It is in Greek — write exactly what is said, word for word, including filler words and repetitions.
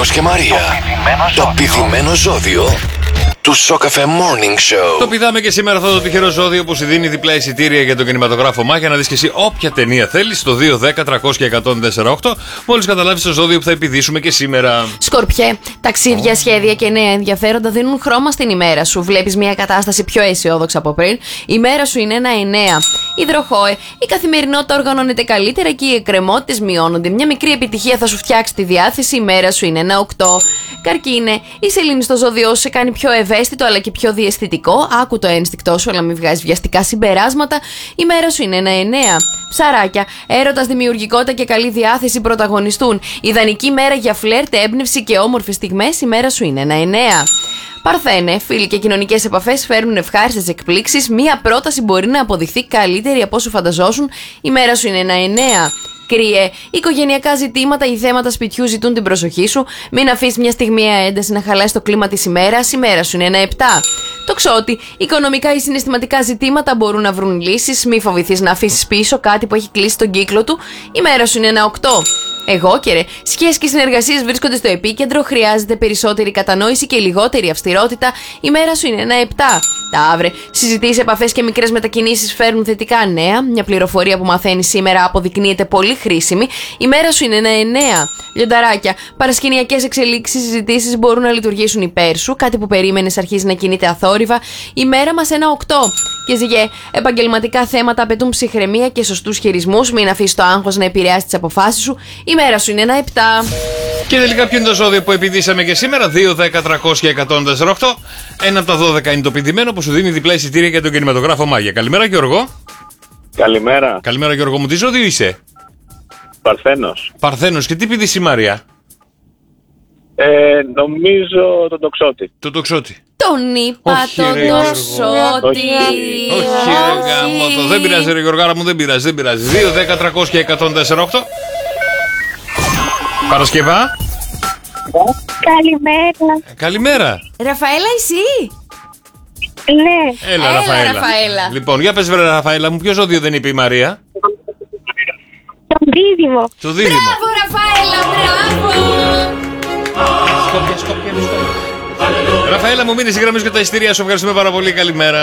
Γιώργος και Μαρία. Το πηδημένο ζώδιο του Σοκαφέ Morning Show. Το πηδάμε και σήμερα αυτό το τυχερό ζώδιο που σου δίνει διπλά εισιτήρια για τον κινηματογράφο Μάγια να δεις και εσύ όποια ταινία θέλεις στο δύο δέκα τριακόσια εκατόν τέσσερα οκτώ. Μόλις καταλάβεις το ζώδιο που θα επιδίσουμε και σήμερα. Σκορπιέ, ταξίδια, oh. σχέδια και νέα ενδιαφέροντα δίνουν χρώμα στην ημέρα σου. Βλέπεις μια κατάσταση πιο αισιόδοξα από πριν. Η μέρα σου είναι ένα εννέα. Υδροχόε, η καθημερινότητα οργανώνεται καλύτερα και οι εκκρεμότητες μειώνονται. Μια μικρή επιτυχία θα σου φτιάξει τη διάθεση. Η μέρα σου είναι ένα οκτώ. Καρκίνε, η σελήνη στο ζώδιό σου σε κάνει πιο ευαίσθητο αλλά και πιο διαισθητικό. Άκου το ένστικτό σου, αλλά μην βγάζει βιαστικά συμπεράσματα. Η μέρα σου είναι ένα εννέα. Ψαράκια, έρωτας, δημιουργικότητα και καλή διάθεση πρωταγωνιστούν. Ιδανική μέρα για φλερτ, έμπνευση και όμορφες στιγμές. Η μέρα σου είναι ένα εννέα. Παρθένε, φίλοι και κοινωνικές επαφές φέρνουν ευχάριστες εκπλήξεις. Μία πρόταση μπορεί να αποδειχθεί καλύτερη από όσο φανταζόσουν. Η μέρα σου είναι ένα εννέα. Κρύε, οικογενειακά ζητήματα ή θέματα σπιτιού ζητούν την προσοχή σου. Μην αφήσεις μια στιγμιαία ένταση να χαλάσει το κλίμα της ημέρας. Η μέρα σου είναι ένα επτά. Τοξότη, οικονομικά ή συναισθηματικά ζητήματα μπορούν να βρουν λύσεις. Μη φοβηθείς να αφήσεις πίσω κάτι που έχει κλείσει τον κύκλο του. Η μέρα σου είναι ένα οκτώ. Εγώ και ρε, σχέσεις και συνεργασίες βρίσκονται στο επίκεντρο. Χρειάζεται περισσότερη κατανόηση και λιγότερη αυστηρότητα. Η μέρα σου είναι ένα επτά. Ταύρε, συζητήσεις, επαφές και μικρές μετακινήσεις φέρνουν θετικά νέα. Μια πληροφορία που μαθαίνεις σήμερα αποδεικνύεται πολύ χρήσιμη. Η μέρα σου είναι ένα εννέα. Λιονταράκια, παρασκηνιακές εξελίξεις, συζητήσεις μπορούν να λειτουργήσουν υπέρ σου. Κάτι που περίμενες αρχίζει να κινείται αθόρυβα. Η μέρα μας ένα οκτώ. Και ζυγέ, επαγγελματικά θέματα απαιτούν ψυχραιμία και σωστούς χειρισμούς. Μην αφήσεις το άγχος να επηρεάσει τις αποφάσεις σου. Η μέρα σου είναι ένα επτά. Και τελικά ποιο είναι το ζώδιο που επιδίσαμε και σήμερα? δύο δέκα τριακόσια εκατόν τέσσερα οκτώ. Ένα από τα δώδεκα είναι το πηδημένο που σου δίνει διπλά εισιτήρια για τον κινηματογράφο Μάγια. Καλημέρα, Γιώργο. Καλημέρα. Καλημέρα, Γιώργο μου. Τι ζώδιο είσαι? Παρθένος. Παρθένος. Και τι πηδήσει η Μαρία? Ε, νομίζω τον τοξότη. Το τοξότη. Τον είπα τον τοξότη. Όχι ρε γάμο, δεν πειράζει ρε Γιώργάρα μου, δεν πειράζει, δεν πειράζει. δύο δέκα τριακόσια εκατόν τέσσερα οκτώ. Παρασκευά. Καλημέρα. Καλημέρα. Ραφαέλα, εσύ? Ναι. Έλα, Έλα, Ραφαέλα. Ραφαέλα. Λοιπόν, για πες βρε Ραφαέλα μου, ποιο ζώδιο δεν είπε η Μαρία? Τον δίδυμο. Το δίδυμο. Μπράβο, Ραφαέλα, μπράβο. Σκόπια, σκόπια, σκόπια. Ραφαέλα μου, μείνει στη γραμμή και τα εισιτήρια σου. Ευχαριστούμε πάρα πολύ. Καλημέρα.